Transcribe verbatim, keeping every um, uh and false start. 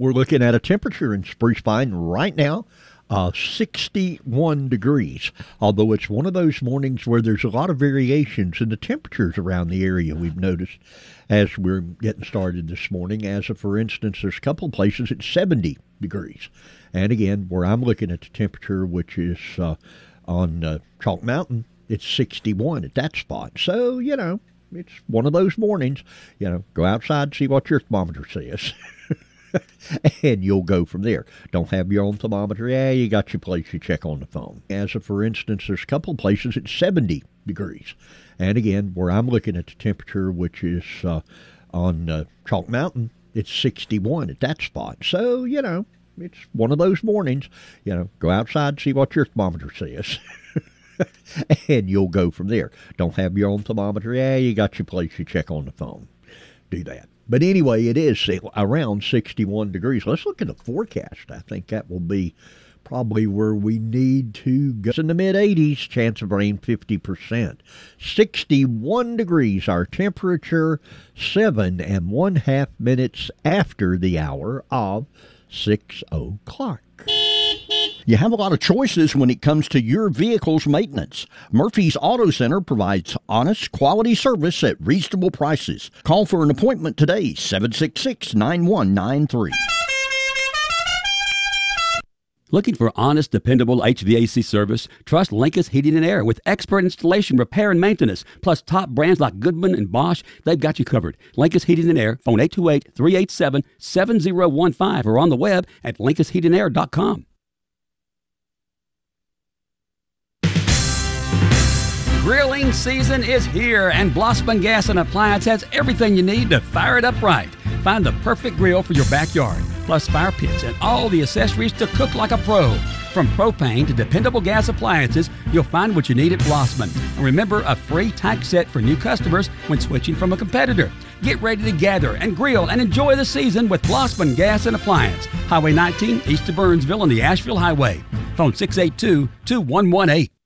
We're looking at a temperature in Spruce Pine right now, uh, sixty-one degrees, although it's one of those mornings where there's a lot of variations in the temperatures around the area we've noticed as we're getting started this morning. As of, for instance, there's a couple of places it's seventy degrees. And again, where I'm looking at the temperature, which is uh, on uh, Chalk Mountain, it's sixty-one at that spot. So, you know, it's one of those mornings, you know, go outside, see what your thermometer says. And you'll go from there. Don't have your own thermometer. Yeah, you got your place you check on the phone. As of, for instance, there's a couple of places it's seventy degrees. And again, where I'm looking at the temperature, which is uh, on uh, Chalk Mountain, it's sixty-one at that spot. So, you know, it's one of those mornings, you know, go outside, see what your thermometer says. And you'll go from there. Don't have your own thermometer. Yeah, you got your place you check on the phone. Do that. But anyway, it is around sixty-one degrees. Let's look at the forecast. I think that will be probably where we need to go. It's in the mid eighties, chance of rain fifty percent. sixty-one degrees, our temperature, seven and one half minutes after the hour of six o'clock. You have a lot of choices when it comes to your vehicle's maintenance. Murphy's Auto Center provides honest, quality service at reasonable prices. Call for an appointment today, seven six six, nine one nine three. Looking for honest, dependable H V A C service? Trust Linkus Heating and Air with expert installation, repair, and maintenance. Plus top brands like Goodman and Bosch, they've got you covered. Linkus Heating and Air, phone eight two eight, three eight seven, seven zero one five or on the web at linkus heating air dot com. Grilling season is here, and Blossman Gas and Appliance has everything you need to fire it up right. Find the perfect grill for your backyard, plus fire pits and all the accessories to cook like a pro. From propane to dependable gas appliances, you'll find what you need at Blossman. And remember, a free tax set for new customers when switching from a competitor. Get ready to gather and grill and enjoy the season with Blossman Gas and Appliance. Highway nineteen, east of Burnsville on the Asheville Highway. Phone six eight two, two one one eight.